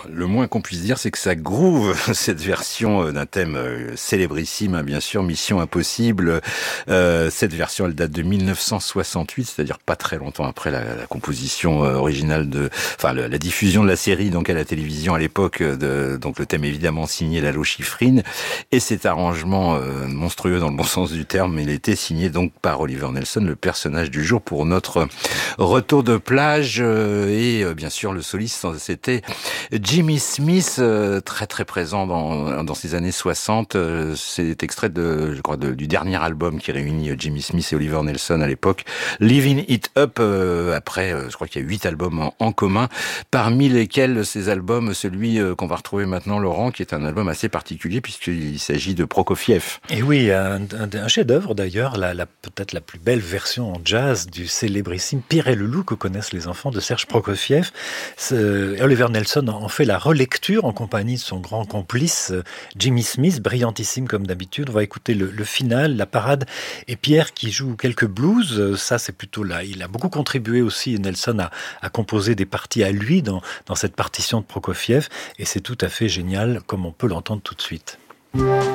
Le moins qu'on puisse dire, c'est que ça groove, cette version d'un thème célébrissime, hein, bien sûr, Mission Impossible. Cette version, elle date de 1968, c'est-à-dire pas très longtemps après la composition originale la diffusion de la série donc à la télévision à l'époque. Donc le thème évidemment signé Lalo Schifrin. Et cet arrangement monstrueux dans le bon sens du terme, il était signé donc par Oliver Nelson, le personnage du jour pour notre retour de plage. Et bien sûr, le soliste, c'était Jimmy Smith, très très présent dans ces années 60. C'est extrait du dernier album qui réunit Jimmy Smith et Oliver Nelson à l'époque, Living It Up. Après, je crois qu'il y a 8 albums en commun, parmi lesquels ces albums, celui qu'on va retrouver maintenant, Laurent, qui est un album assez particulier puisqu'il s'agit de Prokofiev. Et oui, un chef-d'œuvre d'ailleurs, peut-être la plus belle version en jazz du célébrissime Pierre et le loup que connaissent les enfants de Serge Prokofiev. Oliver Nelson en fait la relecture en compagnie de son grand complice Jimmy Smith, brillantissime comme d'habitude. On va écouter le final, la parade, et Pierre qui joue quelques blues. Ça, c'est plutôt là. Il a beaucoup contribué aussi, Nelson, à composer des parties à lui dans cette partition de Prokofiev, et c'est tout à fait génial, comme on peut l'entendre tout de suite.